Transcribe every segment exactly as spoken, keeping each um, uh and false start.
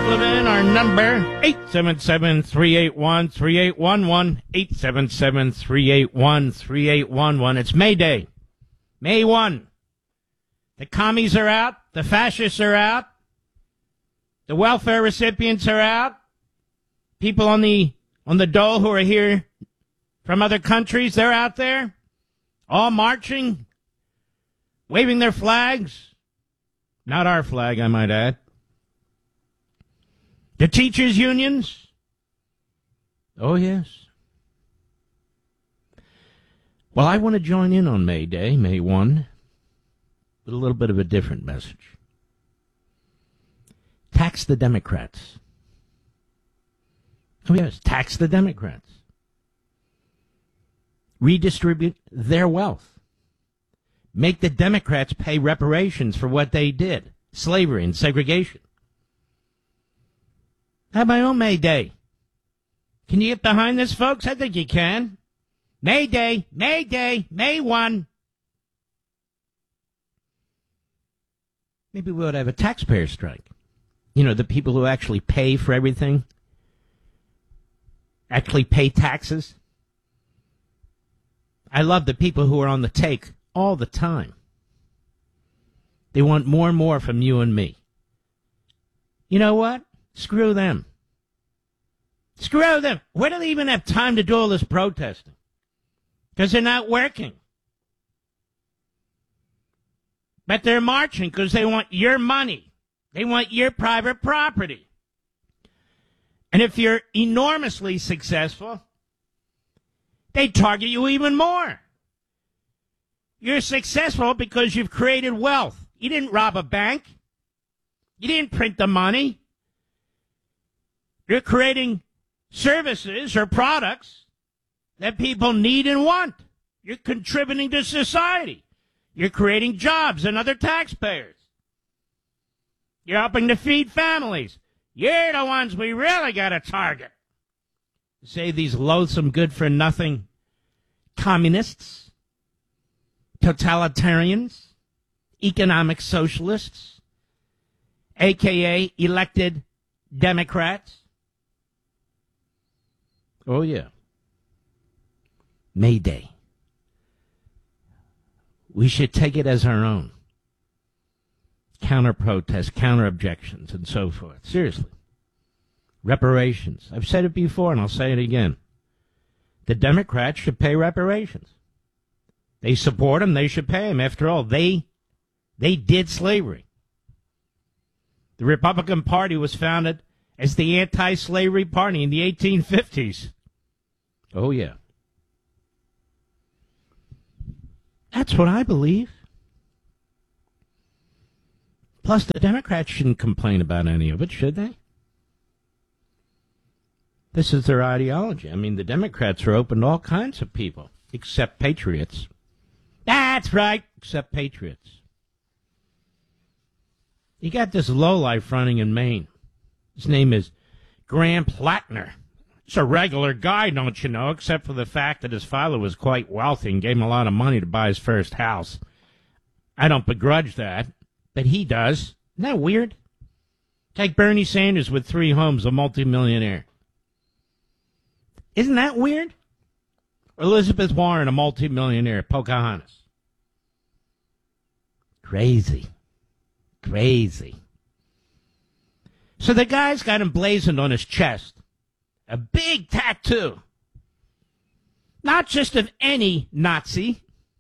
Levin, our number, eight seven seven, three eight one, three eight one one, eight seven seven, three eight one, three eight one one. It's May Day, May first. The commies are out, the fascists are out, the welfare recipients are out, people on the on the dole who are here from other countries, they're out there, all marching, waving their flags. Not our flag, I might add. The teachers' unions? Oh, yes. Well, I want to join in on May Day, May first, with a little bit of a different message. Tax the Democrats. Oh, yes, tax the Democrats. Redistribute their wealth. Make the Democrats pay reparations for what they did, slavery and segregation. Have my own May Day. Can you get behind this, folks? I think you can. May Day, May Day, May first. Maybe we ought to have a taxpayer strike. You know, the people who actually pay for everything, actually pay taxes. I love the people who are on the take all the time. They want more and more from you and me. You know what? Screw them. Screw them. Where do they even have time to do all this protesting? Because they're not working. But they're marching because they want your money. They want your private property. And if you're enormously successful, they target you even more. You're successful because you've created wealth. You didn't rob a bank. You didn't print the money. You're creating services or products that people need and want. You're contributing to society. You're creating jobs and other taxpayers. You're helping to feed families. You're the ones we really got to target. Say these loathsome, good-for-nothing communists, totalitarians, economic socialists, a k a elected Democrats. Oh, yeah. May Day. We should take it as our own. Counter-protests, counter-objections, and so forth. Seriously. Reparations. I've said it before, and I'll say it again. The Democrats should pay reparations. They support them. They should pay them. After all, they, they did slavery. The Republican Party was founded as the anti-slavery party in the eighteen fifties. Oh, yeah. That's what I believe. Plus, the Democrats shouldn't complain about any of it, should they? This is their ideology. I mean, the Democrats are open to all kinds of people, except patriots. That's right, except patriots. You got this lowlife running in Maine. His name is Graham Plattner. He's a regular guy, don't you know, except for the fact that his father was quite wealthy and gave him a lot of money to buy his first house. I don't begrudge that, but he does. Isn't that weird? Take Bernie Sanders with three homes, a multimillionaire. Isn't that weird? Or Elizabeth Warren, a multimillionaire, Pocahontas. Crazy. Crazy. So the guy's got emblazoned on his chest a big tattoo. Not just of any Nazi,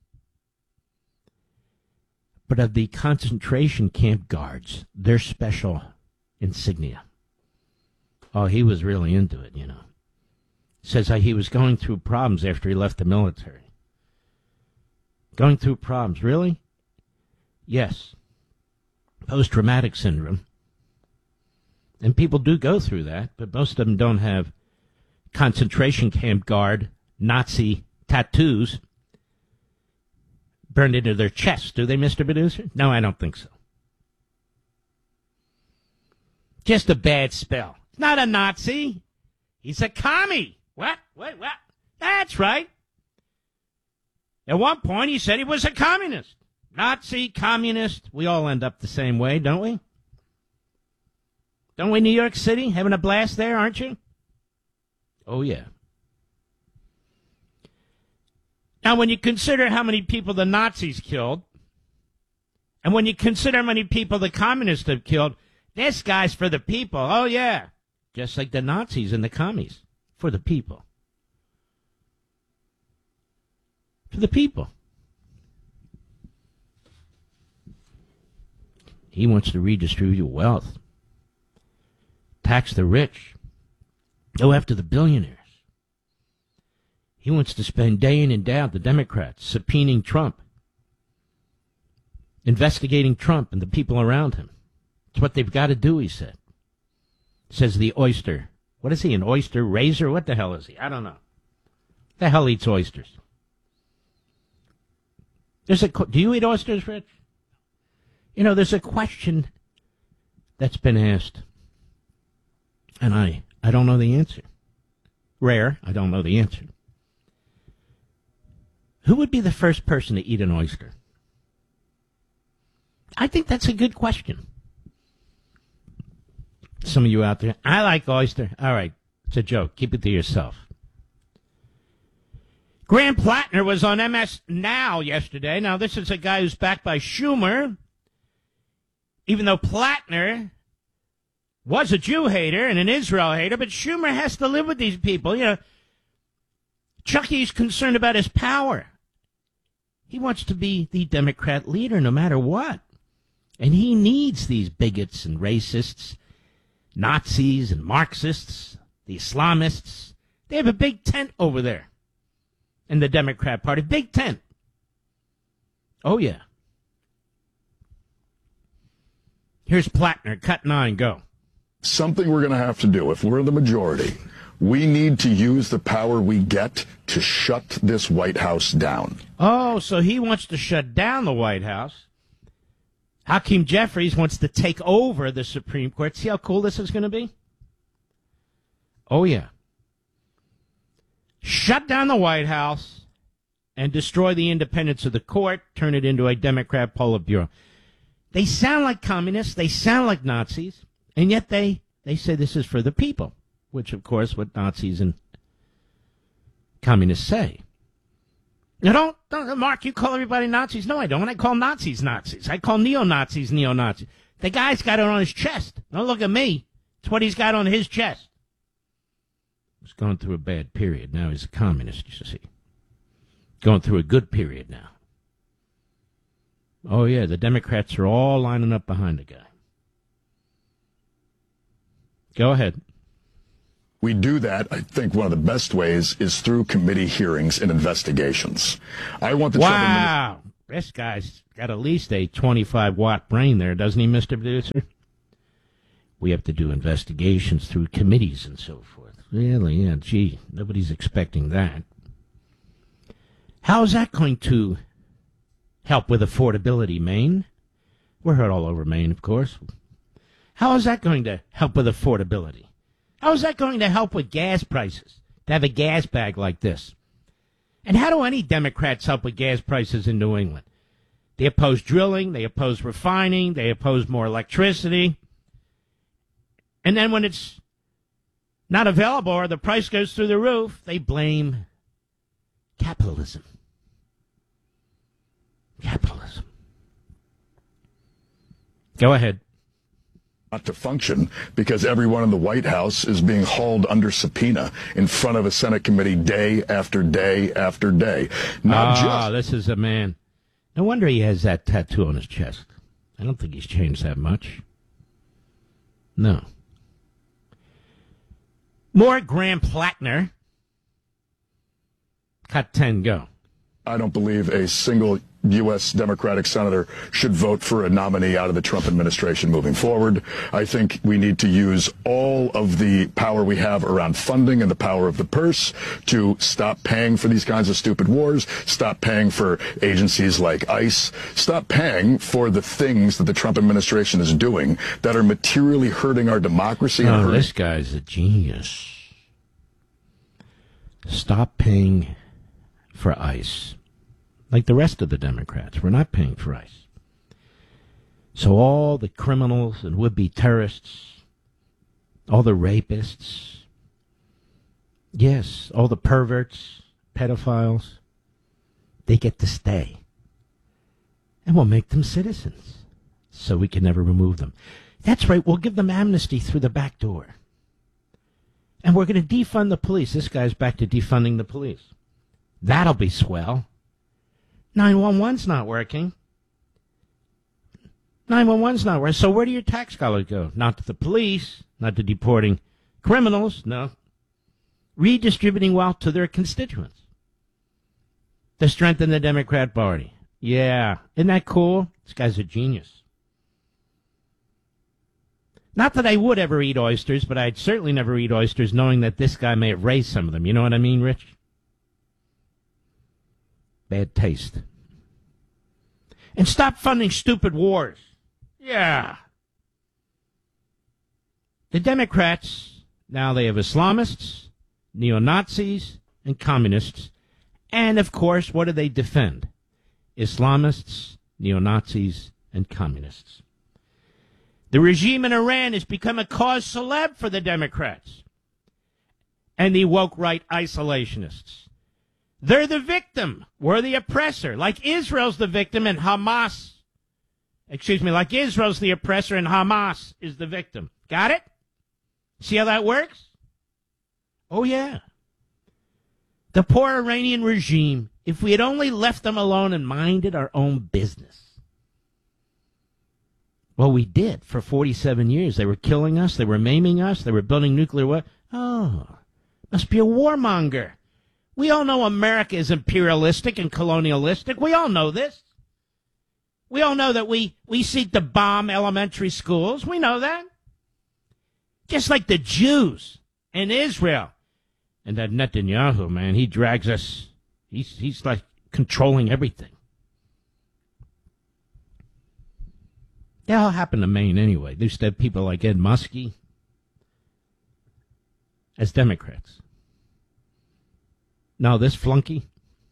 but of the concentration camp guards, their special insignia. Oh, he was really into it, you know. Says he was going through problems after he left the military. Going through problems, really? Yes. Post-traumatic syndrome. And people do go through that, but most of them don't have concentration camp guard Nazi tattoos burned into their chests, do they, Mister Producer? No, I don't think so. Just a bad spell. He's not a Nazi. He's a commie. What? What? What? That's right. At one point, he said he was a communist. Nazi, communist. We all end up the same way, don't we? Don't we, New York City? Having a blast there, aren't you? Oh, yeah. Now, when you consider how many people the Nazis killed, and when you consider how many people the communists have killed, this guy's for the people. Oh, yeah. Just like the Nazis and the commies. For the people. For the people. He wants to redistribute wealth. Tax the rich. Go after the billionaires. He wants to spend day in and day out, the Democrats, subpoenaing Trump. Investigating Trump and the people around him. It's what they've got to do, he said. Says the oyster. What is he, an oyster raiser? What the hell is he? I don't know. The hell eats oysters? There's a. Do you eat oysters, Rich? You know, there's a question that's been asked, and I, I don't know the answer. Rare, I don't know the answer. Who would be the first person to eat an oyster? I think that's a good question. Some of you out there, I like oyster. All right, it's a joke. Keep it to yourself. Graham Plattner was on M S Now yesterday. Now, this is a guy who's backed by Schumer. Even though Plattner was a Jew hater and an Israel hater, but Schumer has to live with these people. You know, Chucky's concerned about his power. He wants to be the Democrat leader no matter what. And he needs these bigots and racists, Nazis and Marxists, the Islamists. They have a big tent over there in the Democrat Party. Big tent. Oh, yeah. Here's Plattner, cut nine, go. Something we're going to have to do if we're the majority. We need to use the power we get to shut this White House down. Oh, so he wants to shut down the White House. Hakeem Jeffries wants to take over the Supreme Court. See how cool this is going to be? Oh, yeah. Shut down the White House and destroy the independence of the court, turn it into a Democrat Politburo. They sound like communists, they sound like Nazis, and yet they, they say this is for the people, which, of course, what Nazis and communists say. Now, don't, don't, Mark, you call everybody Nazis. No, I don't. I call Nazis Nazis. I call neo-Nazis neo-Nazis. The guy's got it on his chest. Don't look at me. It's what he's got on his chest. He's going through a bad period. Now he's a communist, you see. Going through a good period now. Oh, yeah, the Democrats are all lining up behind the guy. Go ahead. We do that, I think one of the best ways is through committee hearings and investigations. I want the Wow. Trump This guy's got at least a twenty-five watt brain there, doesn't he, Mister Producer? We have to do investigations through committees and so forth. Really? Yeah, gee, nobody's expecting that. How is that going to help with affordability, Maine? We're heard all over Maine, of course. How is that going to help with affordability? How is that going to help with gas prices, to have a gas bag like this? And how do any Democrats help with gas prices in New England? They oppose drilling, they oppose refining, they oppose more electricity. And then when it's not available or the price goes through the roof, they blame capitalism. Capitalism. Go ahead. Not to function because everyone in the White House is being hauled under subpoena in front of a Senate committee day after day after day. Not Ah, just this is a man. No wonder he has that tattoo on his chest. I don't think he's changed that much. No. More Graham Plattner. Cut ten, go. I don't believe a single U S Democratic senator should vote for a nominee out of the Trump administration moving forward. I think we need to use all of the power we have around funding and the power of the purse to stop paying for these kinds of stupid wars, stop paying for agencies like ICE, stop paying for the things that the Trump administration is doing that are materially hurting our democracy. And Oh, hurting- this guy's a genius. Stop paying for ICE. Like the rest of the Democrats, we're not paying for ICE. So all the criminals and would-be terrorists all the rapists, yes, all the perverts, pedophiles, they get to stay. And we'll make them citizens so we can never remove them. That's right, we'll give them amnesty through the back door. And we're going to defund the police. This guy's back to defunding the police. That'll be swell. nine one one's not working. nine one one's not working. So where do your tax dollars go? Not to the police, not to deporting criminals, no. Redistributing wealth to their constituents. To strengthen the Democrat Party. Yeah. Isn't that cool? This guy's a genius. Not that I would ever eat oysters, but I'd certainly never eat oysters knowing that this guy may have raised some of them. You know what I mean, Rich? Bad taste. And stop funding stupid wars. Yeah. The Democrats, now they have Islamists, neo-Nazis, and communists. And, of course, what do they defend? Islamists, neo-Nazis, and communists. The regime in Iran has become a cause célèbre for the Democrats and the woke right isolationists. They're the victim. We're the oppressor. Like Israel's the victim and Hamas, excuse me, like Israel's the oppressor and Hamas is the victim. Got it? See how that works? Oh, yeah. The poor Iranian regime, if we had only left them alone and minded our own business. Well, we did for forty-seven years. They were killing us. They were maiming us. They were building nuclear weapons. Oh, must be a warmonger. We all know America is imperialistic and colonialistic. We all know this. We all know that we, we seek to bomb elementary schools. We know that. Just like the Jews in Israel. And that Netanyahu, man, he drags us. He's, he's like controlling everything. They all happen to Maine anyway. They used to have people like Ed Muskie as Democrats. Now this flunky,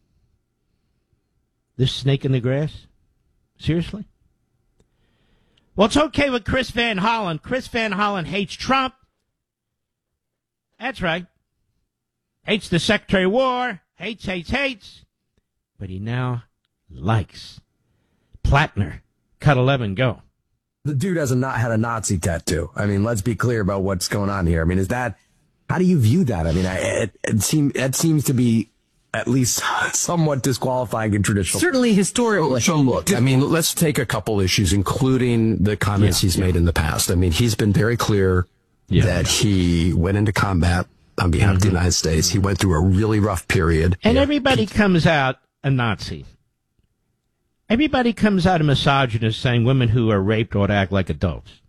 this snake in the grass, seriously? Well, it's okay with Chris Van Hollen. Chris Van Hollen hates Trump. That's right. Hates the Secretary of War. Hates, hates, hates. But he now likes Plattner. Cut eleven, go. The dude has a not had a Nazi tattoo. I mean, let's be clear about what's going on here. I mean, is that, how do you view that? I mean, I, it, it seems, it seems to be at least somewhat disqualifying in traditional. Certainly historically. So look, I mean, let's take a couple issues, including the comments yeah, he's yeah. made in the past. I mean, he's been very clear yeah, that yeah. he went into combat on behalf mm-hmm. of the United States. He went through a really rough period. And yeah. everybody comes out a Nazi. Everybody comes out a misogynist saying women who are raped ought to act like adults.